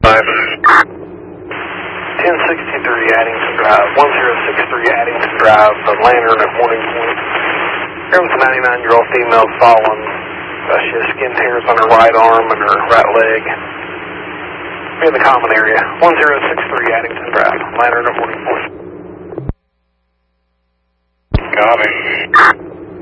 1063 Addington Drive, 1063 Addington Drive, the lantern at Morning Point. There was a 99-year-old female fallen. She has skin tears on her right arm and her right leg. We're in the common area, 1063 Addington Drive, lantern at Morning Point. Copy.